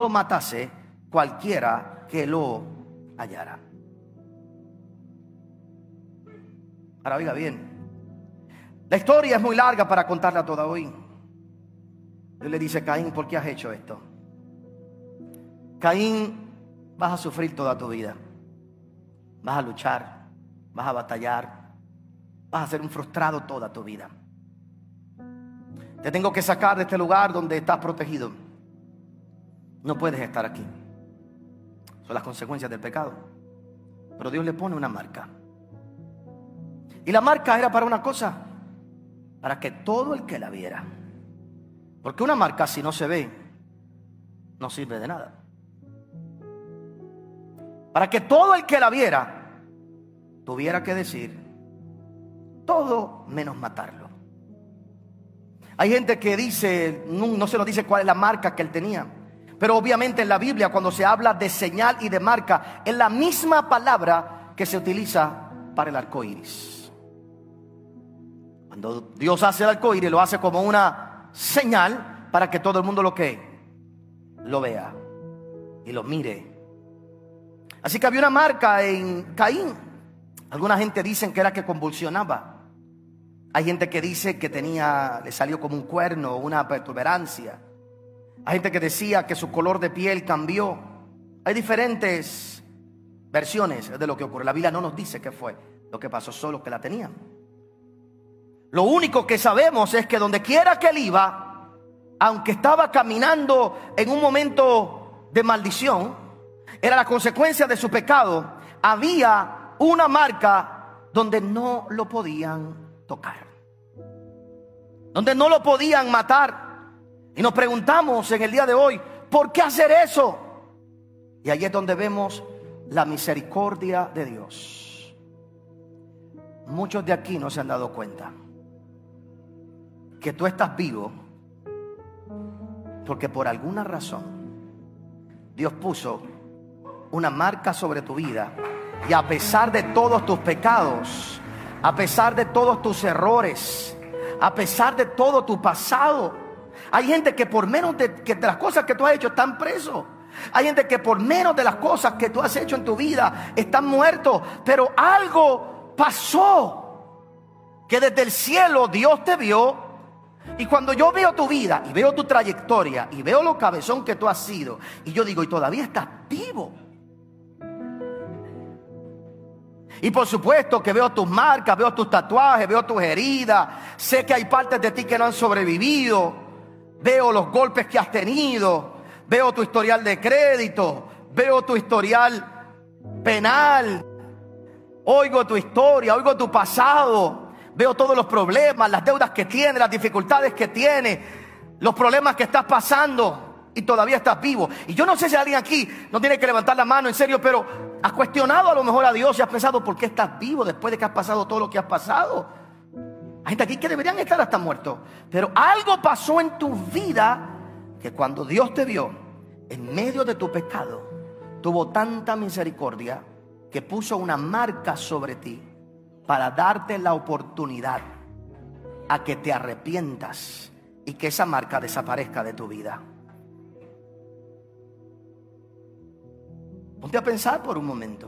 lo matase cualquiera que lo hallara. Ahora oiga bien, la historia es muy larga para contarla toda hoy. Dios le dice: Caín, ¿por qué has hecho esto? Caín, vas a sufrir toda tu vida. Vas a luchar, vas a batallar, vas a ser un frustrado toda tu vida. Te tengo que sacar de este lugar donde estás protegido. No puedes estar aquí. Son las consecuencias del pecado. Pero Dios le pone una marca. Y la marca era para una cosa: para que todo el que la viera. Porque una marca, si no se ve, no sirve de nada. Para que todo el que la viera tuviera que decir todo menos matarlo. Hay gente que dice, no se nos dice cuál es la marca que él tenía, pero obviamente en la Biblia, cuando se habla de señal y de marca, es la misma palabra que se utiliza para el arco iris. Cuando Dios hace el arco iris, lo hace como una señal para que todo el mundo lo vea y lo mire. Así que había una marca en Caín. Alguna gente dice que era que convulsionaba. Hay gente que dice que le salió como un cuerno, una protuberancia. Hay gente que decía que su color de piel cambió. Hay diferentes versiones de lo que ocurre. La Biblia no nos dice qué fue lo que pasó, solo que la tenían. Lo único que sabemos es que donde quiera que él iba, aunque estaba caminando en un momento de maldición, era la consecuencia de su pecado. Había una marca donde no lo podían tocar, donde no lo podían matar. Y nos preguntamos en el día de hoy, ¿por qué hacer eso? Y ahí es donde vemos la misericordia de Dios. Muchos de aquí no se han dado cuenta que tú estás vivo porque por alguna razón Dios puso una marca sobre tu vida. Y a pesar de todos tus pecados, a pesar de todos tus errores, a pesar de todo tu pasado, hay gente que por menos de las cosas que tú has hecho están presos. Hay gente que por menos de las cosas que tú has hecho en tu vida están muertos. Pero algo pasó, que desde el cielo Dios te vio. Y cuando yo veo tu vida y veo tu trayectoria y veo lo cabezón que tú has sido, y yo digo, y todavía estás vivo. Y por supuesto que veo tus marcas, veo tus tatuajes, veo tus heridas. Sé que hay partes de ti que no han sobrevivido. Veo los golpes que has tenido. Veo tu historial de crédito. Veo tu historial penal. Oigo tu historia, oigo tu pasado. Veo todos los problemas, las deudas que tienes, las dificultades que tienes, los problemas que estás pasando. Y todavía estás vivo. Y yo no sé si alguien aquí no tiene que levantar la mano en serio, pero has cuestionado a lo mejor a Dios y has pensado por qué estás vivo después de que has pasado todo lo que has pasado. Hay gente aquí que deberían estar hasta muertos, pero algo pasó en tu vida que cuando Dios te vio en medio de tu pecado, tuvo tanta misericordia que puso una marca sobre ti para darte la oportunidad a que te arrepientas y que esa marca desaparezca de tu vida. Ponte a pensar por un momento.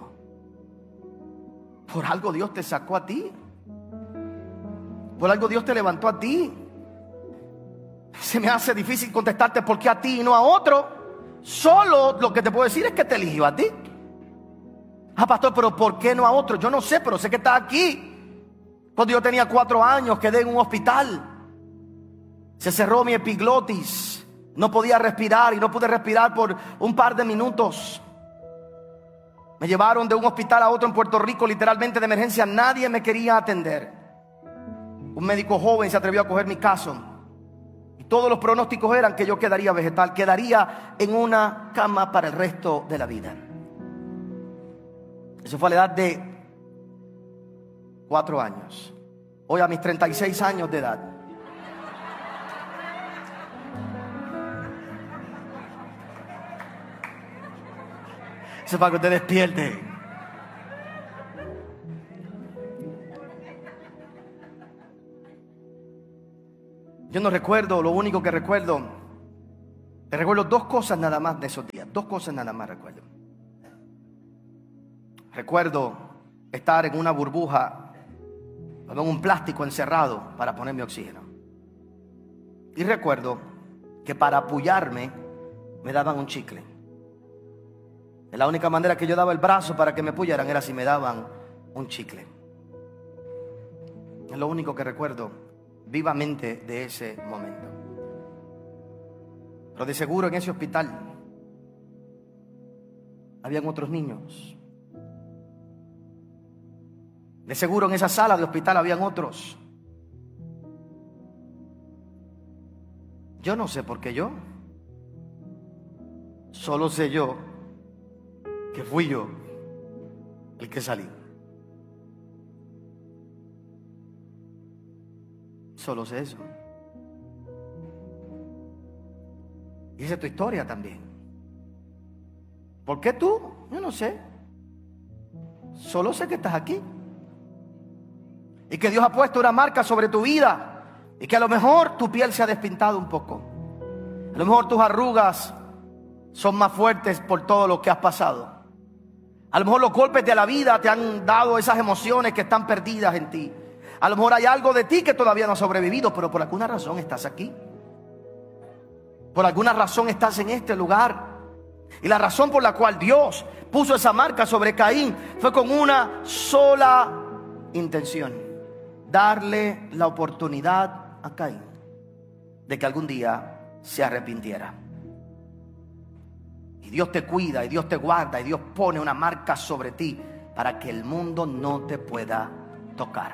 Por algo Dios te sacó a ti. Por algo Dios te levantó a ti. Se me hace difícil contestarte por qué a ti y no a otro. Solo lo que te puedo decir es que te eligió a ti. Ah, pastor, pero ¿por qué no a otro? Yo no sé, pero sé que estás aquí. Cuando yo tenía 4 años quedé en un hospital. Se cerró mi epiglotis. No podía respirar y no pude respirar por un par de minutos. Me llevaron de un hospital a otro en Puerto Rico, literalmente de emergencia. Nadie me quería atender. Un médico joven se atrevió a coger mi caso. Y todos los pronósticos eran que yo quedaría vegetal. Quedaría en una cama para el resto de la vida. Eso fue a la edad de 4 años. Hoy a mis 36 años de edad. Eso es para que usted despierte. Yo no recuerdo, lo único que recuerdo Te recuerdo dos cosas nada más de esos días. Dos cosas nada más recuerdo. Recuerdo estar en una burbuja, en un plástico encerrado para ponerme oxígeno. Y recuerdo que para apoyarme me daban un chicle. De la única manera que yo daba el brazo para que me apoyaran era si me daban un chicle. Es lo único que recuerdo vivamente de ese momento. Pero de seguro en ese hospital habían otros niños. De seguro en esa sala de hospital habían otros. Yo no sé por qué yo. Solo sé yo que fui yo el que salí. Solo sé eso. Y esa es tu historia también. ¿Por qué tú? Yo no sé. Solo sé que estás aquí. Y que Dios ha puesto una marca sobre tu vida. Y que a lo mejor tu piel se ha despintado un poco. A lo mejor tus arrugas son más fuertes por todo lo que has pasado. A lo mejor los golpes de la vida te han dado esas emociones que están perdidas en ti. A lo mejor hay algo de ti que todavía no ha sobrevivido, pero por alguna razón estás aquí. Por alguna razón estás en este lugar. Y la razón por la cual Dios puso esa marca sobre Caín fue con una sola intención: darle la oportunidad a Caín de que algún día se arrepintiera. Y Dios te cuida y Dios te guarda y Dios pone una marca sobre ti para que el mundo no te pueda tocar.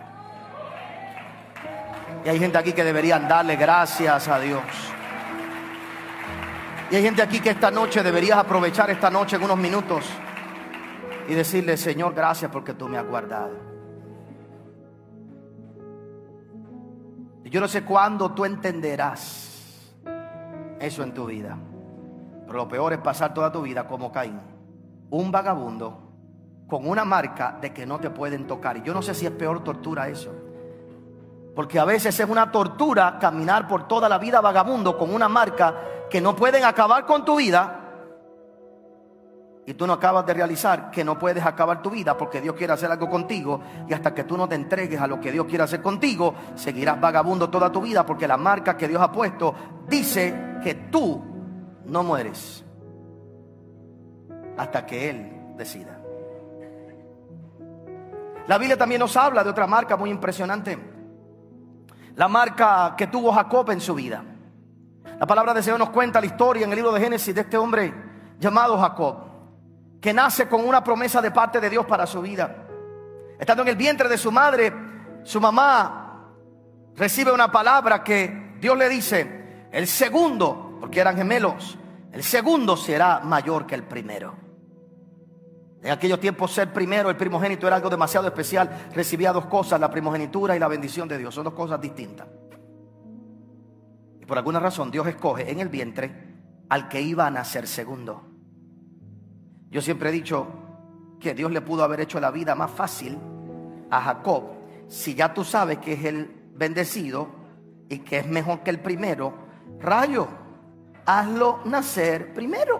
Y hay gente aquí que deberían darle gracias a Dios. Y hay gente aquí que esta noche deberías aprovechar esta noche en unos minutos y decirle: Señor, gracias porque tú me has guardado. Y yo no sé cuándo tú entenderás eso en tu vida, pero lo peor es pasar toda tu vida como Caín, un vagabundo con una marca de que no te pueden tocar. Y yo no sé si es peor tortura eso, porque a veces es una tortura caminar por toda la vida vagabundo con una marca que no pueden acabar con tu vida. Y tú no acabas de realizar que no puedes acabar tu vida porque Dios quiere hacer algo contigo. Y hasta que tú no te entregues a lo que Dios quiere hacer contigo, seguirás vagabundo toda tu vida, porque la marca que Dios ha puesto dice que tú no mueres hasta que Él decida. La Biblia también nos habla de otra marca muy impresionante, la marca que tuvo Jacob en su vida. La palabra de Dios nos cuenta la historia en el libro de Génesis de este hombre llamado Jacob, que nace con una promesa de parte de Dios para su vida. Estando en el vientre de su madre, su mamá recibe una palabra que Dios le dice: el segundo, porque eran gemelos, el segundo será mayor que el primero. En aquellos tiempos ser primero, el primogénito, era algo demasiado especial. Recibía dos cosas: la primogenitura y la bendición de Dios. Son dos cosas distintas. Y por alguna razón Dios escoge en el vientre al que iba a nacer segundo. Yo siempre he dicho que Dios le pudo haber hecho la vida más fácil a Jacob. Si ya tú sabes que es el bendecido y que es mejor que el primero, rayo, hazlo nacer primero.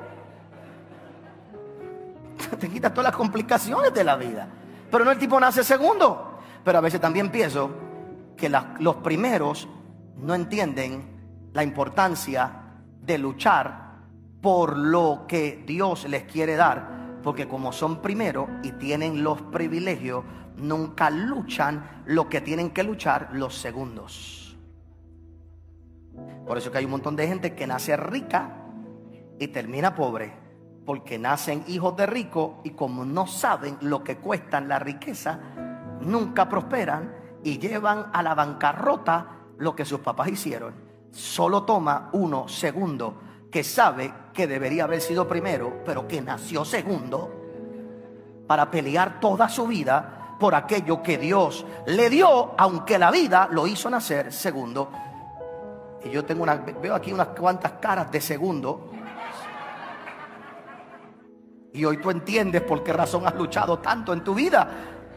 Te quitas todas las complicaciones de la vida. Pero no, el tipo nace segundo. Pero a veces también pienso que los primeros no entienden la importancia de luchar por lo que Dios les quiere dar, porque como son primeros y tienen los privilegios, nunca luchan lo que tienen que luchar los segundos. Por eso que hay un montón de gente que nace rica y termina pobre, porque nacen hijos de ricos y como no saben lo que cuestan la riqueza, nunca prosperan y llevan a la bancarrota lo que sus papás hicieron. Solo toma uno segundo que sabe que debería haber sido primero, pero que nació segundo, para pelear toda su vida por aquello que Dios le dio, aunque la vida lo hizo nacer segundo. Y yo veo aquí unas cuantas caras de segundo. Y hoy tú entiendes por qué razón has luchado tanto en tu vida.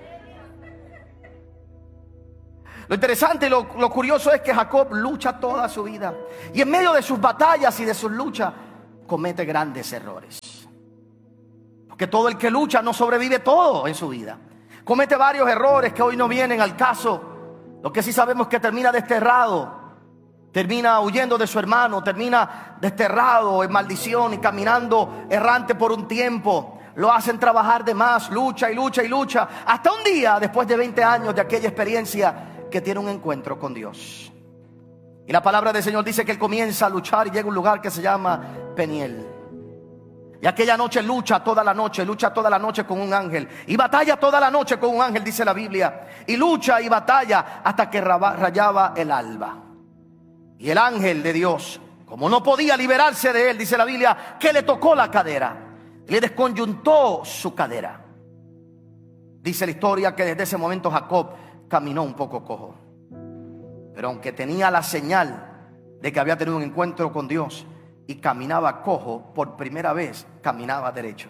Lo interesante y lo curioso es que Jacob lucha toda su vida. Y en medio de sus batallas y de sus luchas, comete grandes errores. Porque todo el que lucha no sobrevive todo en su vida. Comete varios errores que hoy no vienen al caso. Lo que sí sabemos es que termina desterrado, termina huyendo de su hermano, termina desterrado en maldición y caminando errante por un tiempo. Lo hacen trabajar de más, lucha y lucha y lucha, hasta un día, después de 20 años de aquella experiencia, que tiene un encuentro con Dios. Y la palabra del Señor dice que él comienza a luchar y llega a un lugar que se llama Peniel. Y aquella noche lucha toda la noche con un ángel. Y batalla toda la noche con un ángel, dice la Biblia. Y lucha y batalla hasta que rayaba el alba. Y el ángel de Dios, como no podía liberarse de él, dice la Biblia, que le tocó la cadera. Le desconyuntó su cadera. Dice la historia que desde ese momento Jacob caminó un poco cojo. Pero aunque tenía la señal de que había tenido un encuentro con Dios y caminaba cojo, por primera vez caminaba derecho.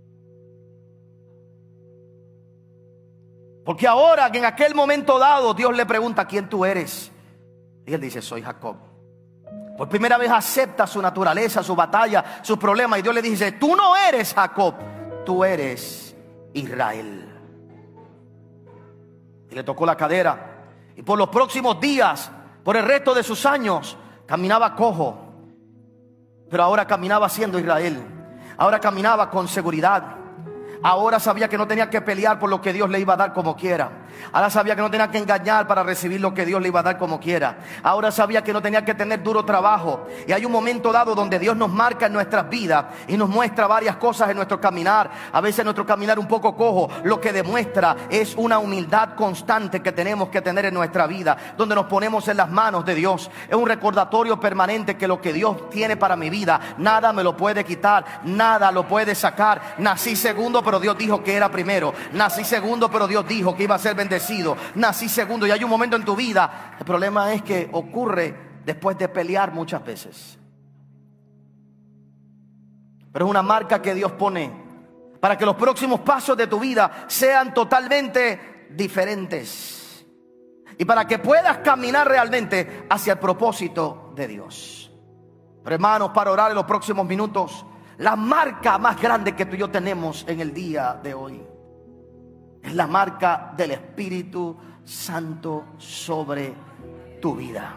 Porque ahora, en aquel momento dado, Dios le pregunta: ¿quién tú eres? Y él dice: soy Jacob. Por primera vez acepta su naturaleza, su batalla, su problema. Y Dios le dice: tú no eres Jacob, tú eres Israel. Y le tocó la cadera. Y por los próximos días, por el resto de sus años, caminaba cojo. Pero ahora caminaba siendo Israel. Ahora caminaba con seguridad. Ahora sabía que no tenía que pelear por lo que Dios le iba a dar como quiera. Ahora sabía que no tenía que engañar para recibir lo que Dios le iba a dar como quiera. Ahora sabía que no tenía que tener duro trabajo. Y hay un momento dado donde Dios nos marca en nuestras vidas y nos muestra varias cosas en nuestro caminar. A veces nuestro caminar un poco cojo, lo que demuestra es una humildad constante que tenemos que tener en nuestra vida, donde nos ponemos en las manos de Dios. Es un recordatorio permanente que lo que Dios tiene para mi vida, nada me lo puede quitar, nada lo puede sacar. Nací segundo, pero Dios dijo que era primero. Nací segundo, pero Dios dijo que iba a ser bendecido. Nací segundo. Y hay un momento en tu vida, el problema es que ocurre después de pelear muchas veces. Pero es una marca que Dios pone para que los próximos pasos de tu vida sean totalmente diferentes y para que puedas caminar realmente hacia el propósito de Dios. Pero hermanos, para orar en los próximos minutos, la marca más grande que tú y yo tenemos en el día de hoy es la marca del Espíritu Santo sobre tu vida.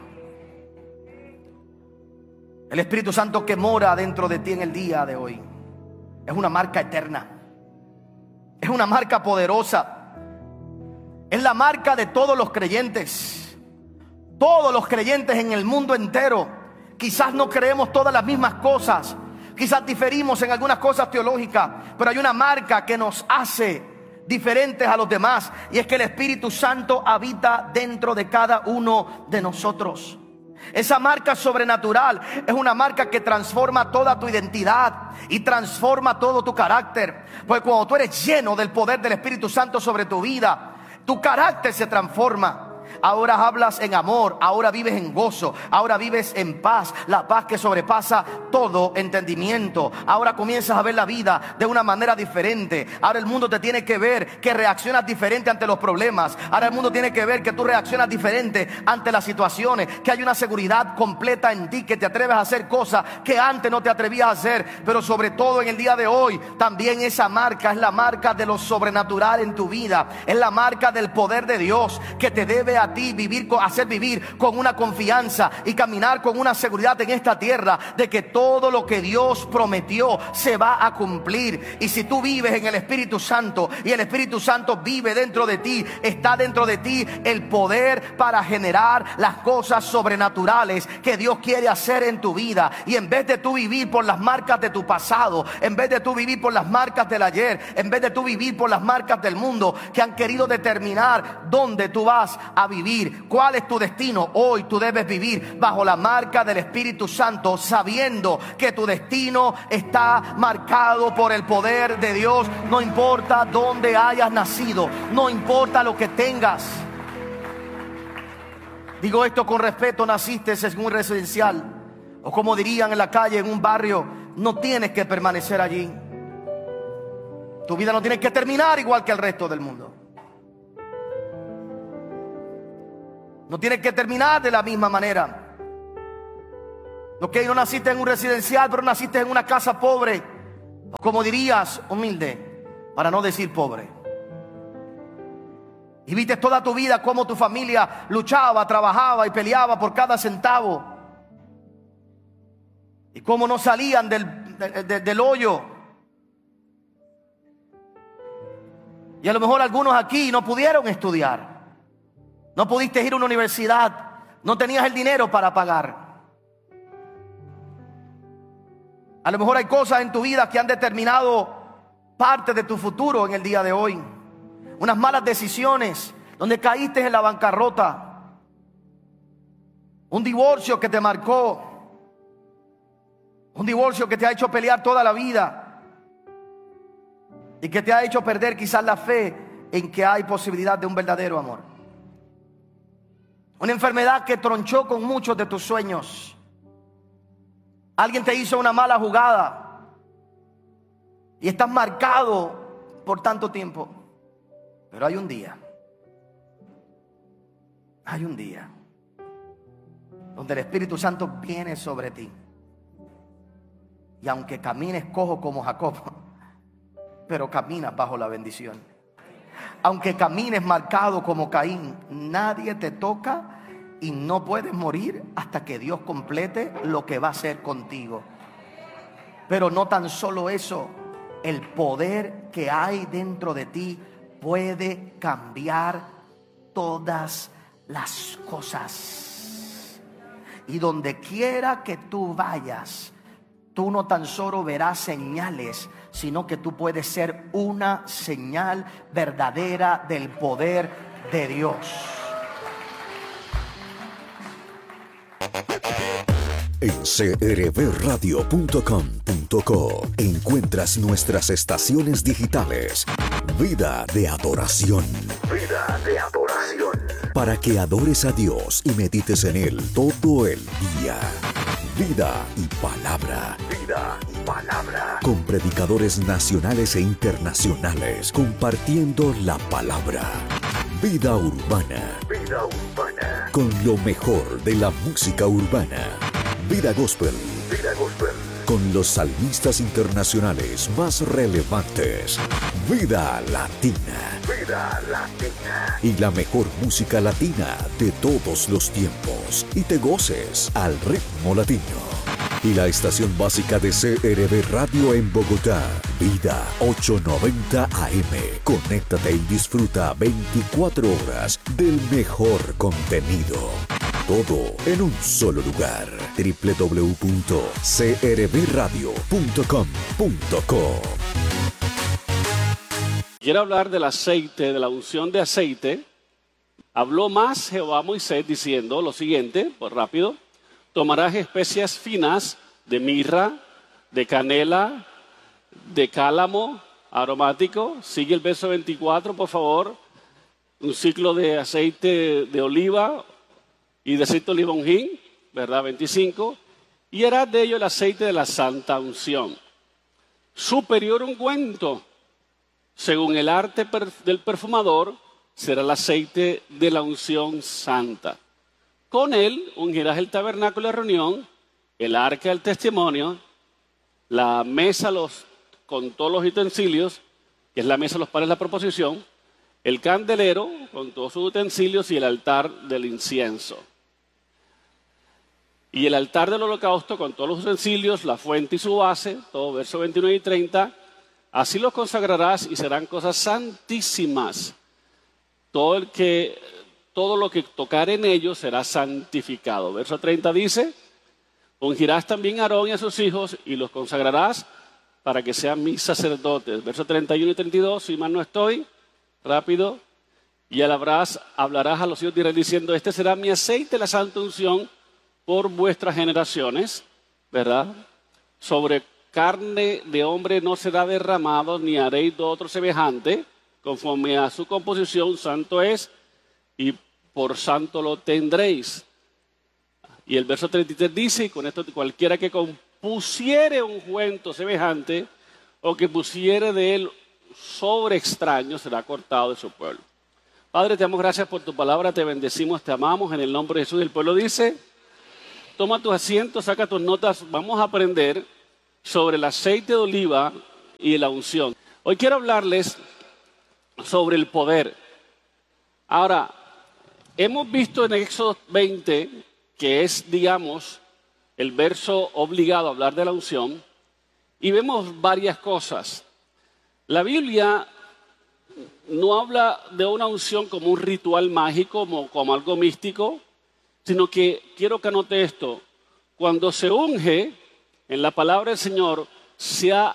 El Espíritu Santo que mora dentro de ti en el día de hoy es una marca eterna. Es una marca poderosa. Es la marca de todos los creyentes. Todos los creyentes en el mundo entero. Quizás no creemos todas las mismas cosas. Quizás diferimos en algunas cosas teológicas, pero hay una marca que nos hace diferentes a los demás, y es que el Espíritu Santo habita dentro de cada uno de nosotros. Esa marca sobrenatural es una marca que transforma toda tu identidad y transforma todo tu carácter. Porque cuando tú eres lleno del poder del Espíritu Santo sobre tu vida, tu carácter se transforma. Ahora hablas en amor, ahora vives en gozo, ahora vives en paz, la paz que sobrepasa todo entendimiento. Ahora comienzas a ver la vida de una manera diferente. Ahora el mundo te tiene que ver que reaccionas diferente ante los problemas. Ahora el mundo tiene que ver que tú reaccionas diferente ante las situaciones, que hay una seguridad completa en ti, que te atreves a hacer cosas que antes no te atrevías a hacer. Pero sobre todo en el día de hoy, también esa marca es la marca de lo sobrenatural en tu vida. Es la marca del poder de Dios que te debe a ti hacer vivir con una confianza y caminar con una seguridad en esta tierra de que todo lo que Dios prometió se va a cumplir. Y si tú vives en el Espíritu Santo y el Espíritu Santo vive dentro de ti, está dentro de ti el poder para generar las cosas sobrenaturales que Dios quiere hacer en tu vida. Y en vez de tú vivir por las marcas de tu pasado, en vez de tú vivir por las marcas del ayer, en vez de tú vivir por las marcas del mundo que han querido determinar dónde tú vas a vivir, cuál es tu destino, hoy tú debes vivir bajo la marca del Espíritu Santo, sabiendo que tu destino está marcado por el poder de Dios. No importa dónde hayas nacido, no importa lo que tengas. Digo esto con respeto, naciste en un residencial, o como dirían en la calle, en un barrio, no tienes que permanecer allí. Tu vida no tiene que terminar igual que el resto del mundo. No tienes que terminar de la misma manera. Ok, no naciste en un residencial, pero naciste en una casa pobre. O como dirías, humilde, para no decir pobre. Y viste toda tu vida cómo tu familia luchaba, trabajaba y peleaba por cada centavo. Y cómo no salían del hoyo. Y a lo mejor algunos aquí no pudieron estudiar. No pudiste ir a una universidad. No tenías el dinero para pagar. A lo mejor hay cosas en tu vida que han determinado parte de tu futuro en el día de hoy. Unas malas decisiones donde caíste en la bancarrota. Un divorcio que te marcó. Un divorcio que te ha hecho pelear toda la vida. Y que te ha hecho perder quizás la fe en que hay posibilidad de un verdadero amor. Una enfermedad que tronchó con muchos de tus sueños. Alguien te hizo una mala jugada y estás marcado por tanto tiempo. Pero hay un día donde el Espíritu Santo viene sobre ti. Y aunque camines cojo como Jacob, pero caminas bajo la bendición. Aunque camines marcado como Caín, nadie te toca. Y no puedes morir hasta que Dios complete lo que va a hacer contigo. Pero no tan solo eso, el poder que hay dentro de ti puede cambiar todas las cosas. Y donde quiera que tú vayas, tú no tan solo verás señales, sino que tú puedes ser una señal verdadera del poder de Dios. En crbradio.com.co encuentras nuestras estaciones digitales. Vida de adoración. Vida de adoración. Para que adores a Dios y medites en Él todo el día. Vida y palabra. Vida y palabra. Con predicadores nacionales e internacionales compartiendo la palabra. Vida urbana. Vida urbana. Con lo mejor de la música urbana. Vida gospel. Vida gospel. Con los salmistas internacionales más relevantes. Vida latina. Vida latina. Y la mejor música latina de todos los tiempos. Y te goces al ritmo latino. Y la estación básica de CRB Radio en Bogotá. Vida 890 AM. Conéctate y disfruta 24 horas del mejor contenido. Todo en un solo lugar. www.crbradio.com.co. Quiero hablar del aceite, de la unción de aceite. Habló más Jehová a Moisés diciendo lo siguiente, pues rápido. Tomarás especias finas de mirra, de canela, de cálamo aromático. Sigue el verso 24, por favor. Un ciclo de aceite de oliva y de aceite de oliva unjín, ¿verdad? 25. Y harás de ello el aceite de la santa unción. Superior ungüento, según el arte del perfumador, será el aceite de la unción santa. Con él ungirás el tabernáculo de reunión, el arca del testimonio, la mesa con todos los utensilios, que es la mesa de los panes de la proposición, el candelero con todos sus utensilios y el altar del incienso. Y el altar del holocausto con todos los utensilios, la fuente y su base, todo verso 29 y 30, así los consagrarás y serán cosas santísimas. Todo lo que tocar en ellos será santificado. Verso 30 dice, ungirás también a Aarón y a sus hijos y los consagrarás para que sean mis sacerdotes. Verso 31 y 32, si mal no estoy, rápido. Y hablarás a los hijos de Israel diciendo, este será mi aceite, la santa unción, por vuestras generaciones, ¿verdad? Sobre carne de hombre no será derramado, ni haréis de otro semejante, conforme a su composición, santo es, y por santo lo tendréis. Y el verso 33 dice, y con esto cualquiera que compusiere un ungüento semejante, o que pusiere de él sobre extraño, será cortado de su pueblo. Padre, te damos gracias por tu palabra, te bendecimos, te amamos, en el nombre de Jesús. El pueblo dice, toma tus asientos, saca tus notas. Vamos a aprender sobre el aceite de oliva y la unción. Hoy quiero hablarles sobre el poder. Ahora, hemos visto en Éxodo 20, que es, digamos, el verso obligado a hablar de la unción, y vemos varias cosas. La Biblia no habla de una unción como un ritual mágico, como algo místico, sino que quiero que anote esto. Cuando se unge en la palabra del Señor, sea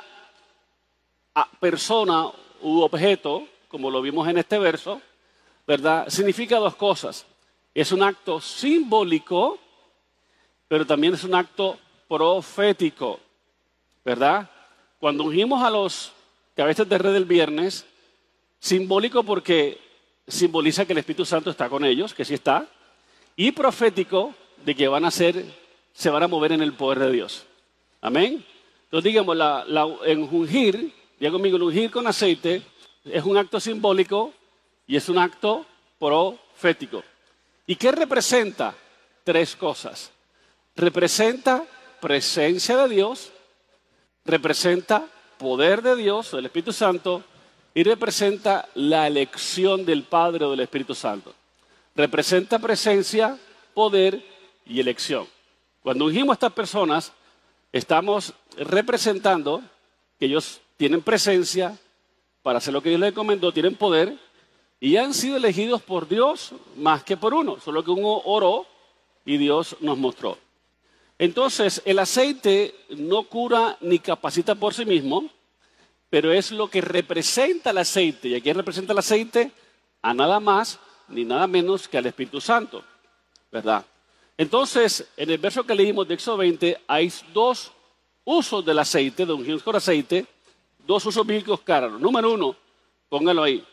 persona u objeto, como lo vimos en este verso, ¿verdad? Significa dos cosas. Es un acto simbólico, pero también es un acto profético, ¿verdad? Cuando ungimos a los cabezas de red del viernes, simbólico porque simboliza que el Espíritu Santo está con ellos, que sí está, y profético de que se van a mover en el poder de Dios. Amén. Entonces, digamos, en ungir, diga conmigo, el ungir con aceite es un acto simbólico y es un acto profético. ¿Y qué representa? Tres cosas. Representa presencia de Dios, representa poder de Dios, del Espíritu Santo, y representa la elección del Padre o del Espíritu Santo. Representa presencia, poder y elección. Cuando ungimos a estas personas, estamos representando que ellos tienen presencia para hacer lo que Dios les encomendó, tienen poder y han sido elegidos por Dios más que por uno, solo que uno oró y Dios nos mostró. Entonces, el aceite no cura ni capacita por sí mismo, pero es lo que representa el aceite. ¿Y a quién representa el aceite? A nada más ni nada menos que al Espíritu Santo, ¿verdad? Entonces, en el verso que leímos de Éxodo 20, hay dos usos del aceite, de ungir con aceite, dos usos bíblicos claros. Número uno, póngalo ahí.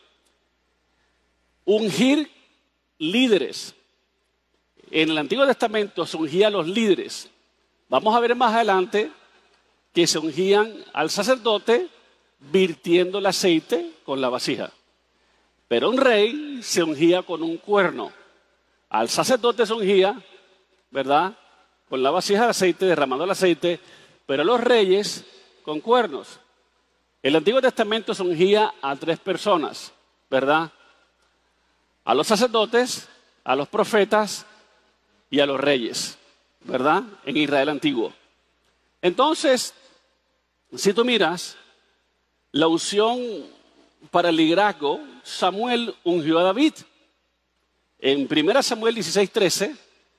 Ungir líderes. En el Antiguo Testamento se ungía a los líderes. Vamos a ver más adelante que se ungían al sacerdote virtiendo el aceite con la vasija. Pero un rey se ungía con un cuerno. Al sacerdote se ungía, ¿verdad?, con la vasija de aceite, derramando el aceite, pero a los reyes con cuernos. El Antiguo Testamento se ungía a tres personas, ¿verdad? A los sacerdotes, a los profetas y a los reyes, ¿verdad? En Israel antiguo. Entonces, si tú miras, la unción para el liderazgo, Samuel ungió a David. En 1 Samuel 16:13,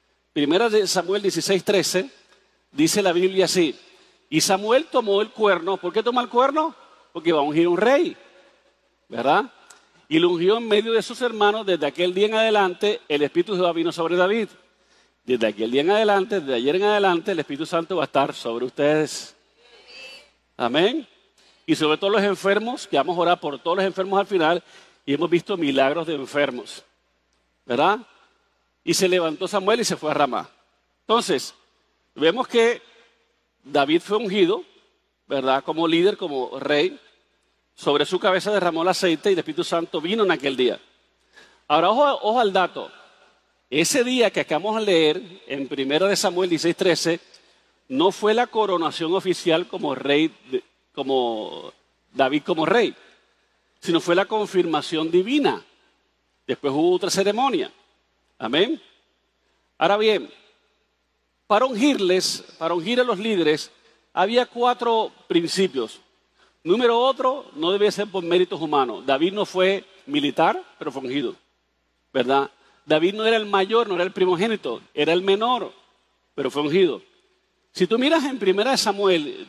dice la Biblia así: y Samuel tomó el cuerno. ¿Por qué toma el cuerno? Porque va a ungir un rey, ¿verdad? Y lo ungió en medio de sus hermanos. Desde aquel día en adelante, el Espíritu de Jehová vino sobre David. Desde aquel día en adelante, desde ayer en adelante, el Espíritu Santo va a estar sobre ustedes. Amén. Y sobre todos los enfermos, que vamos a orar por todos los enfermos al final, y hemos visto milagros de enfermos, ¿verdad? Y se levantó Samuel y se fue a Ramá. Entonces, vemos que David fue ungido, ¿verdad?, como líder, como rey. Sobre su cabeza derramó el aceite y el Espíritu Santo vino en aquel día. Ahora, ojo al dato. Ese día que acabamos de leer en 1 Samuel 16:13, no fue la coronación oficial como rey, como David como rey, sino fue la confirmación divina. Después hubo otra ceremonia. Amén. Ahora bien, para ungir a los líderes, había 4 principios. Número otro, no debe ser por méritos humanos. David no fue militar, pero fue ungido, ¿verdad? David no era el mayor, no era el primogénito, era el menor, pero fue ungido. Si tú miras en 1 Samuel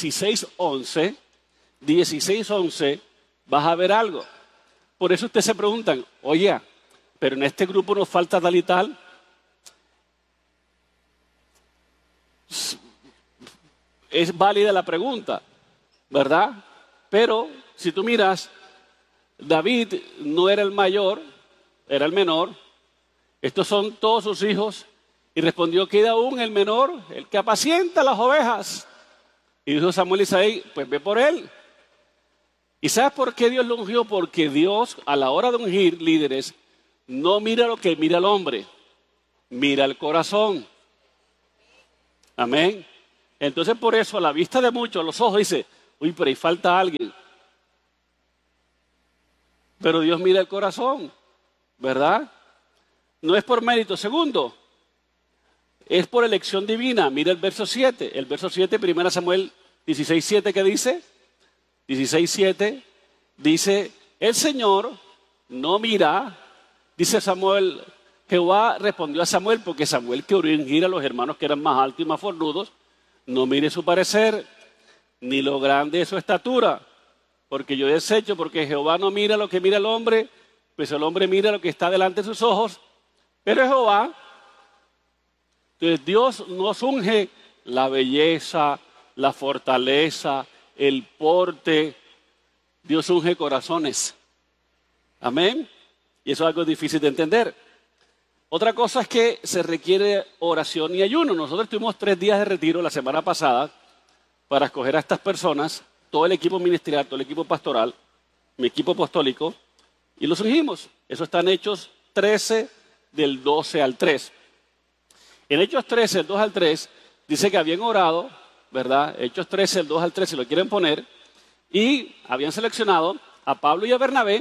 16:11, vas a ver algo. Por eso ustedes se preguntan, oye, pero en este grupo nos falta tal y tal. Es válida la pregunta, ¿verdad? Pero si tú miras, David no era el mayor, era el menor. Estos son todos sus hijos. Y respondió, queda aún el menor, el que apacienta las ovejas. Y dijo Samuel a Isaí, pues ve por él. ¿Y sabes por qué Dios lo ungió? Porque Dios, a la hora de ungir líderes, no mira lo que mira el hombre, mira el corazón. Amén. Entonces por eso a la vista de muchos, los ojos dice, uy, pero ahí falta alguien. Pero Dios mira el corazón, ¿verdad? No es por mérito. Segundo, es por elección divina. Mira el verso 7. El verso 7, 1 Samuel 16:7, ¿qué dice? 16:7 dice, el Señor no mira, dice Samuel, Jehová respondió a Samuel, porque Samuel quería ungir a los hermanos que eran más altos y más fornudos, no mire su parecer, ni lo grande de su estatura, porque yo desecho, porque Jehová no mira lo que mira el hombre, pues el hombre mira lo que está delante de sus ojos, pero Jehová, entonces Dios nos unge la belleza, la fortaleza, el porte, Dios unge corazones. Amén. Y eso es algo difícil de entender. Otra cosa es que se requiere oración y ayuno. Nosotros tuvimos 3 días de retiro la semana pasada para escoger a estas personas, todo el equipo ministerial, todo el equipo pastoral, mi equipo apostólico, y los ungimos. Eso está en Hechos 13, del 12 al 3. En Hechos 13, del 2 al 3, dice que habían orado, ¿verdad? Hechos 13, del 2 al 3, si lo quieren poner, y habían seleccionado a Pablo y a Bernabé,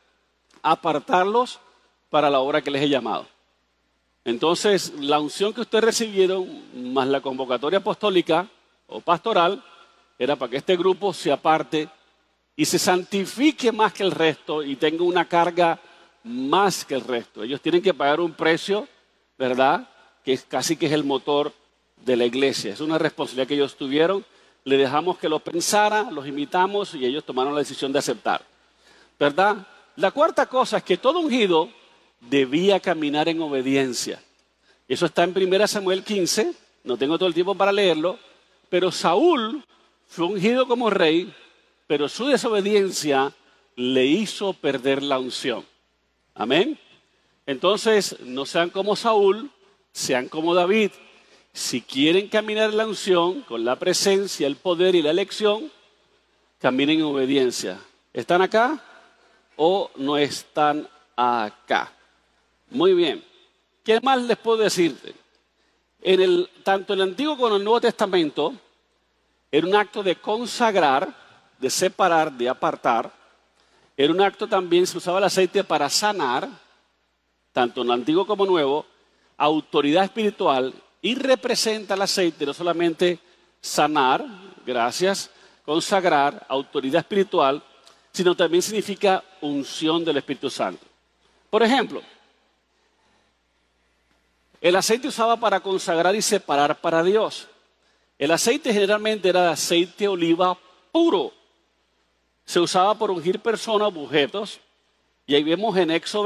a apartarlos para la obra que les he llamado. Entonces, la unción que ustedes recibieron, más la convocatoria apostólica o pastoral, era para que este grupo se aparte y se santifique más que el resto y tenga una carga más que el resto. Ellos tienen que pagar un precio, ¿verdad?, que es casi que es el motor de la iglesia. Es una responsabilidad que ellos tuvieron. Le dejamos que lo pensara, los invitamos y ellos tomaron la decisión de aceptar, ¿verdad? La cuarta cosa es que todo ungido debía caminar en obediencia. Eso está en 1 Samuel 15, no tengo todo el tiempo para leerlo, pero Saúl fue ungido como rey, pero su desobediencia le hizo perder la unción. Amén. Entonces, no sean como Saúl, sean como David. Si quieren caminar en la unción, con la presencia, el poder y la elección, caminen en obediencia. ¿Están acá o no están acá? Muy bien. ¿Qué más les puedo decirte? Tanto en el Antiguo como en el Nuevo Testamento, era un acto de consagrar, de separar, de apartar. Era un acto también, se usaba el aceite para sanar, tanto en el Antiguo como en el Nuevo, autoridad espiritual, y representa el aceite no solamente sanar, gracias, consagrar, autoridad espiritual, sino también significa unción del Espíritu Santo. Por ejemplo, el aceite usaba para consagrar y separar para Dios. El aceite generalmente era de aceite de oliva puro. Se usaba por ungir personas, objetos, y ahí vemos en Éxodo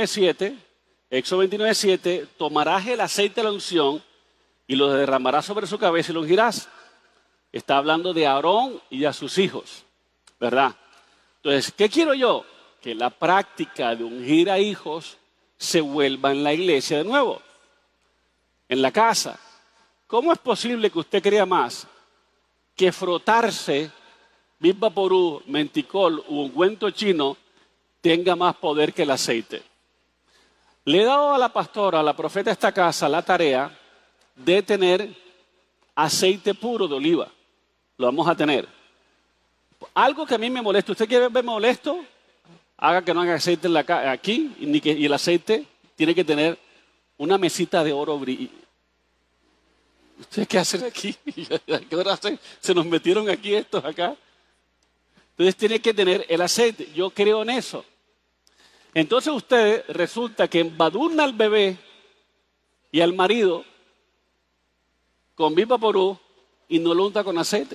29:7, tomarás el aceite de la unción y lo derramarás sobre su cabeza y lo ungirás. Está hablando de Aarón y a sus hijos, ¿verdad? Entonces, ¿qué quiero yo? Que la práctica de ungir a hijos se vuelva en la iglesia de nuevo, en la casa. ¿Cómo es posible que usted crea más que frotarse Big Vaporú, Menticol u ungüento chino tenga más poder que el aceite? Le he dado a la pastora, a la profeta de esta casa, la tarea de tener aceite puro de oliva. Lo vamos a tener. Algo que a mí me molesta. ¿Usted quiere verme molesto? Haga que no haga aceite aquí y el aceite tiene que tener una mesita de oro brillante. ¿Ustedes qué hacen aquí? ¿A qué hora se nos metieron aquí estos acá? Entonces tiene que tener el aceite. Yo creo en eso. Entonces usted resulta que embadurna al bebé y al marido con Big Vaporú y no lo unta con aceite.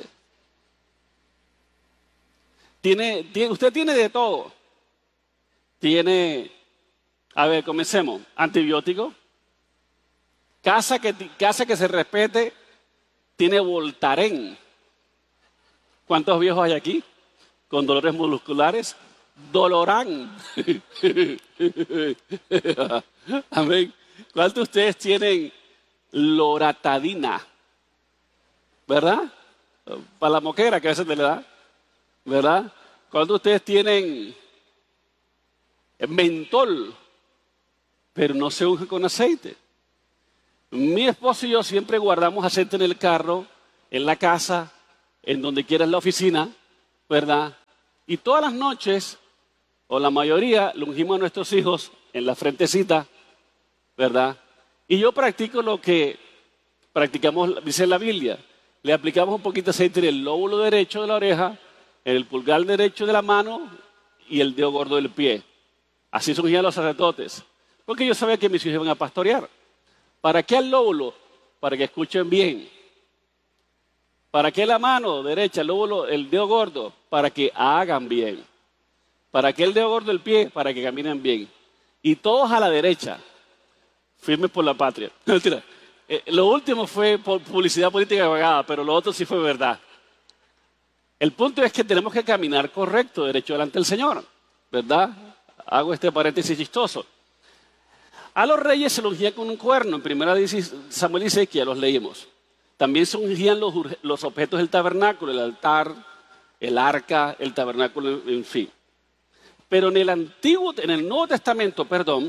Usted tiene de todo. Tiene, a ver, comencemos. Antibiótico. Casa que se respete, tiene Voltaren. ¿Cuántos viejos hay aquí con dolores musculares? Dolorán. Amén. ¿Cuántos de ustedes tienen loratadina? ¿Verdad? Para la moquera que a veces te le da. ¿Verdad? ¿Cuántos de ustedes tienen mentol? Pero no se unge con aceite. Mi esposo y yo siempre guardamos aceite en el carro, en la casa, en donde quiera en la oficina, ¿verdad? Y todas las noches, o la mayoría, lo ungimos a nuestros hijos en la frentecita, ¿verdad? Y yo practico lo que practicamos, dice la Biblia. Le aplicamos un poquito de aceite en el lóbulo derecho de la oreja, en el pulgar derecho de la mano y el dedo gordo del pie. Así se ungían los sacerdotes. Porque yo sabía que mis hijos iban a pastorear. ¿Para qué el lóbulo? Para que escuchen bien. ¿Para qué la mano derecha, el lóbulo, el dedo gordo? Para que hagan bien. ¿Para qué el dedo gordo del pie? Para que caminen bien. Y todos a la derecha, firmes por la patria. Mentira. Lo último fue por publicidad política pagada, pero lo otro sí fue verdad. El punto es que tenemos que caminar correcto, derecho delante del Señor, ¿verdad? Hago este paréntesis chistoso. A los reyes se los ungía con un cuerno. En primera Samuel dice que ya los leímos. También se ungían los objetos del tabernáculo, el altar, el arca, el tabernáculo, en fin. Pero en el Nuevo Testamento,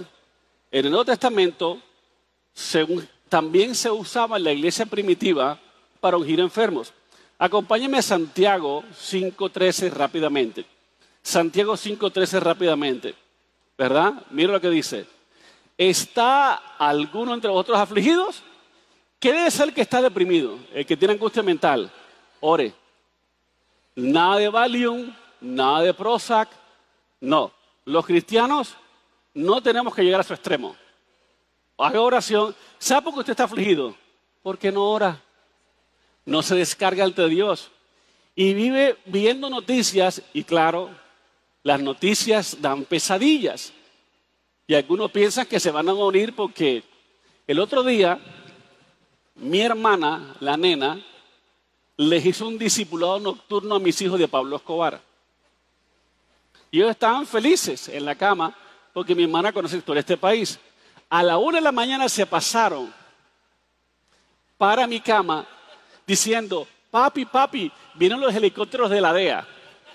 también se usaba en la iglesia primitiva para ungir enfermos. Acompáñenme a Santiago 5:13 rápidamente. Santiago 5:13 rápidamente, ¿verdad? Mira lo que dice. ¿Está alguno entre vosotros afligidos? ¿Quién es el que está deprimido? El que tiene angustia mental. Ore. Nada de Valium, nada de Prozac. No. Los cristianos no tenemos que llegar a su extremo. Haga oración. ¿Sabe por qué usted está afligido? Porque no ora. No se descarga ante Dios. Y vive viendo noticias. Y claro, las noticias dan pesadillas. Y algunos piensan que se van a morir porque el otro día mi hermana, la nena, les hizo un discipulado nocturno a mis hijos de Pablo Escobar. Y ellos estaban felices en la cama porque mi hermana conoce todo este país. A la 1 de la mañana se pasaron para mi cama diciendo, papi, vienen los helicópteros de la DEA.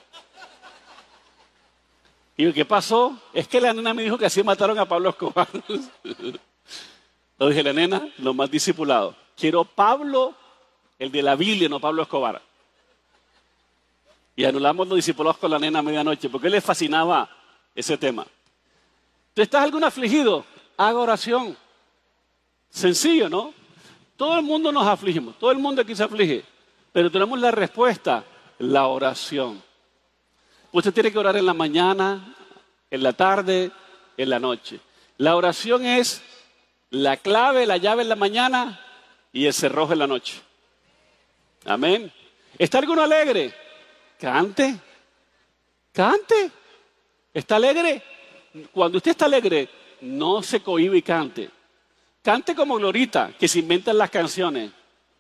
Y yo, ¿qué pasó? Es que la nena me dijo que así mataron a Pablo Escobar. Lo dije, la nena, lo más discipulado. Quiero Pablo, el de la Biblia, no Pablo Escobar. Y anulamos los discipulados con la nena a medianoche, porque le fascinaba ese tema. ¿Tú estás algún afligido? Haga oración. Sencillo, ¿no? Todo el mundo nos afligimos, todo el mundo aquí se aflige, pero tenemos la respuesta, la oración. Usted tiene que orar en la mañana, en la tarde, en la noche. La oración es la clave, la llave en la mañana y el cerrojo en la noche. Amén. ¿Está alguno alegre? Cante. Cante. ¿Está alegre? Cuando usted está alegre, no se cohíbe y cante. Cante como Glorita, que se inventan las canciones.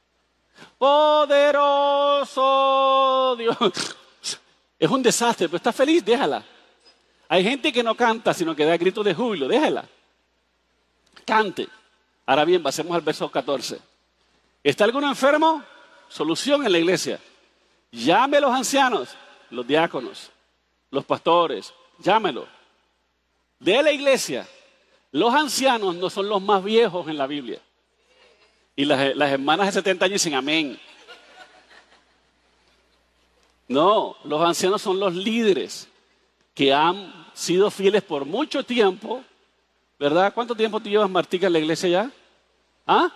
Poderoso Dios. Es un desastre, pero está feliz, déjala. Hay gente que no canta, sino que da gritos de júbilo, déjala. Cante. Ahora bien, pasemos al verso 14. ¿Está alguno enfermo? Solución en la iglesia. Llame a los ancianos, los diáconos, los pastores, llámelo. De la iglesia, los ancianos no son los más viejos en la Biblia. Y las hermanas de 70 años dicen amén. No, los ancianos son los líderes que han sido fieles por mucho tiempo, ¿verdad? ¿Cuánto tiempo tú llevas, Martica, en la iglesia ya? ¿Ah?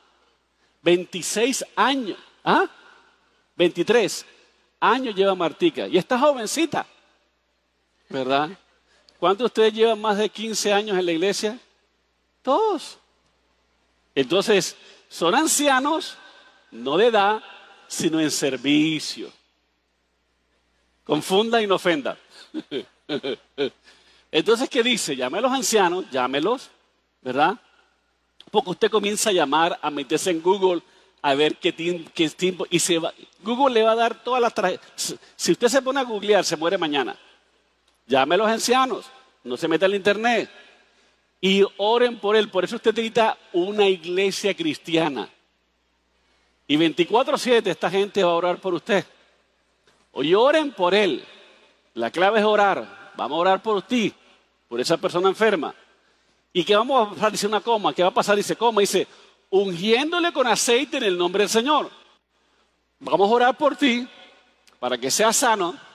26 años. ¿Ah? 23 años lleva Martica. Y está jovencita, ¿verdad? ¿Cuántos de ustedes llevan más de 15 años en la iglesia? Todos. Entonces, son ancianos, no de edad, sino en servicio. Confunda y no ofenda. Entonces, ¿qué dice? Llame a los ancianos, llámelos, ¿verdad? Porque usted comienza a llamar, a meterse en Google, a ver qué tiempo, y Google le va a dar todas las Si usted se pone a googlear, se muere mañana. Llame a los ancianos, no se meta en el internet. Y oren por él. Por eso usted necesita una iglesia cristiana. Y 24/7 esta gente va a orar por usted. Hoy oren por él. La clave es orar. Vamos a orar por ti, por esa persona enferma. ¿Y qué vamos a pasar? Dice una coma. ¿Qué va a pasar? Dice coma. Dice, ungiéndole con aceite en el nombre del Señor. Vamos a orar por ti para que seas sano